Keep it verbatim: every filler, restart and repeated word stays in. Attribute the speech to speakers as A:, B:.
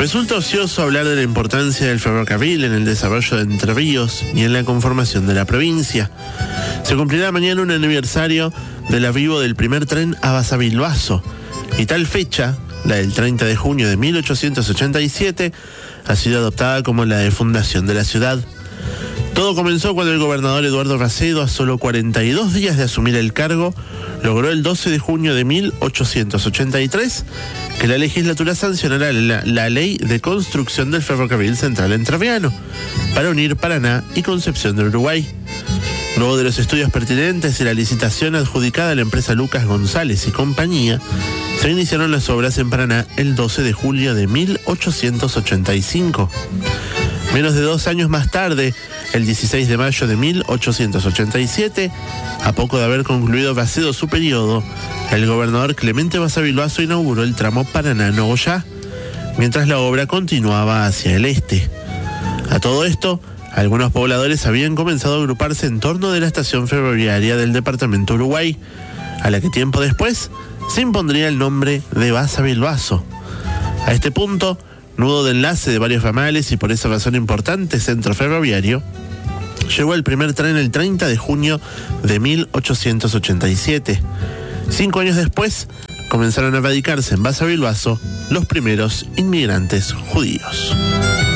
A: Resulta ocioso hablar de la importancia del ferrocarril en el desarrollo de Entre Ríos y en la conformación de la provincia. Se cumplirá mañana un aniversario del arribo del primer tren a Basavilbaso, y tal fecha, la del treinta de junio de mil ochocientos ochenta y siete, ha sido adoptada como la de fundación de la ciudad. Todo comenzó cuando el gobernador Eduardo Racedo, a solo cuarenta y dos días de asumir el cargo, logró el doce de junio de mil ochocientos ochenta y tres que la legislatura sancionara la, la ley de construcción del ferrocarril central entrerriano para unir Paraná y Concepción del Uruguay. Luego de los estudios pertinentes y la licitación adjudicada a la empresa Lucas González y compañía, se iniciaron las obras en Paraná el doce de julio de mil ochocientos ochenta y cinco. Menos de dos años más tarde, el dieciséis de mayo de mil ochocientos ochenta y siete, a poco de haber concluido Racedo su periodo, el gobernador Clemente Basavilbaso inauguró el tramo Paraná-Nogoyá, mientras la obra continuaba hacia el este. A todo esto, algunos pobladores habían comenzado a agruparse en torno de la estación ferroviaria del departamento Uruguay, a la que tiempo después se impondría el nombre de Basavilbaso. A este punto, nudo de enlace de varios ramales y por esa razón importante centro ferroviario, llegó el primer tren el treinta de junio de mil ochocientos ochenta y siete. Cinco años después, comenzaron a radicarse en Basavilbaso los primeros inmigrantes judíos.